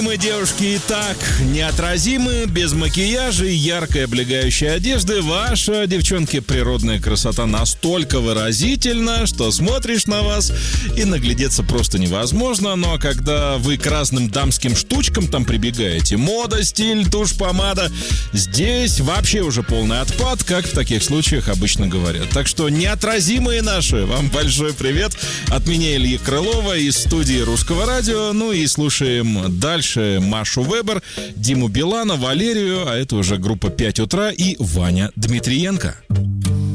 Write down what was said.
Мы, девушки, и так неотразимы, без макияжа и яркой облегающей одежды. Ваша, девчонки, природная красота настолько выразительна, что смотришь на вас и наглядеться просто невозможно. Ну а когда вы к разным дамским штучкам там прибегаете, мода, стиль, тушь, помада, здесь вообще уже полный отпад, как в таких случаях обычно говорят. Так что неотразимые наши, вам большой привет от меня, Ильи Крылова, из студии Русского радио. Ну и слушаем дальше Машу Вебер, Диму Билана, Валерию, а это уже группа «5 утра» и Ваня Дмитриенко.